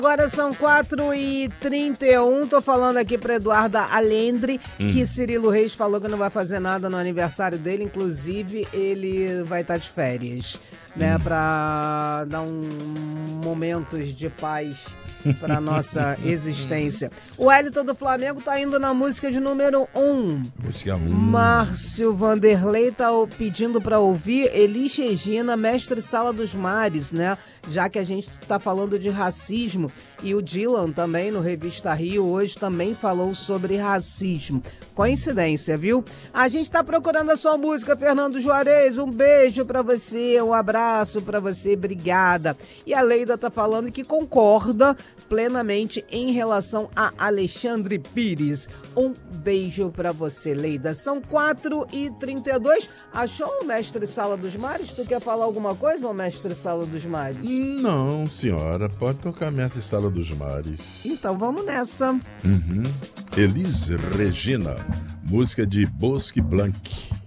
Agora são 4h31, tô falando aqui para Eduarda Alendre, que Cirilo Reis falou que não vai fazer nada no aniversário dele, inclusive ele vai estar de férias, né, para dar momentos de paz para nossa existência. O Wellington do Flamengo tá indo na música de número 1. Música 1. Márcio Vanderlei tá pedindo para ouvir Elis Regina, Mestre Sala dos Mares, né? Já que a gente tá falando de racismo, e o Dylan também no Revista Rio hoje também falou sobre racismo. Coincidência, viu? A gente tá procurando a sua música, Fernando Juarez. Um beijo para você, um abraço para você, obrigada. E a Leida tá falando que concorda plenamente em relação a Alexandre Pires. Um beijo pra você, Leida. São 4h32. Achou o Mestre Sala dos Mares? Tu quer falar alguma coisa, ô Mestre Sala dos Mares? Não, senhora. Pode tocar Mestre Sala dos Mares. Então vamos nessa. Elis Regina, música de Bosque Blanc.